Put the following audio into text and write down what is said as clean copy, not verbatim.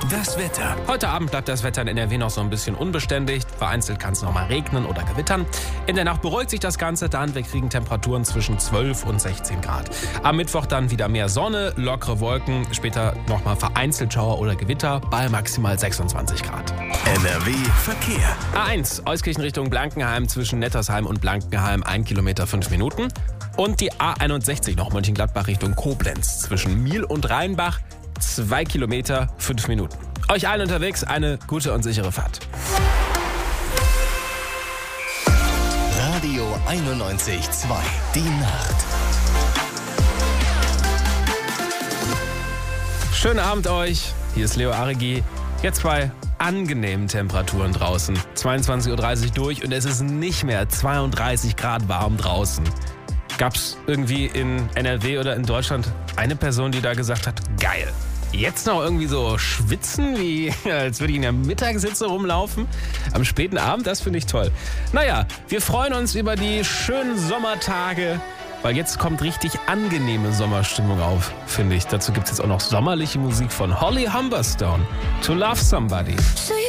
Das Wetter. Heute Abend bleibt das Wetter in NRW noch so ein bisschen unbeständig. Vereinzelt kann es noch mal regnen oder gewittern. In der Nacht beruhigt sich das Ganze dann. Wir kriegen Temperaturen zwischen 12 und 16 Grad. Am Mittwoch dann wieder mehr Sonne, lockere Wolken. Später noch mal vereinzelt Schauer oder Gewitter bei maximal 26 Grad. NRW Verkehr. A1, Euskirchen Richtung Blankenheim zwischen Nettersheim und Blankenheim 1 Kilometer 5 Minuten. Und die A61 noch Mönchengladbach Richtung Koblenz zwischen Miel und Rheinbach 2 Kilometer 5 Minuten. Euch allen unterwegs eine gute und sichere Fahrt. Radio 91.2. Die Nacht. Schönen Abend euch. Hier ist Leo Aregi. Jetzt bei angenehmen Temperaturen draußen. 22.30 Uhr durch und es ist nicht mehr 32 Grad warm draußen. Gab es irgendwie in NRW oder in Deutschland eine Person, die da gesagt hat, geil. Jetzt noch irgendwie so schwitzen, wie als würde ich in der Mittagshitze rumlaufen. Am späten Abend, das finde ich toll. Naja, wir freuen uns über die schönen Sommertage, weil jetzt kommt richtig angenehme Sommerstimmung auf, finde ich. Dazu gibt es jetzt auch noch sommerliche Musik von Holly Humberstone. To Love Somebody. So you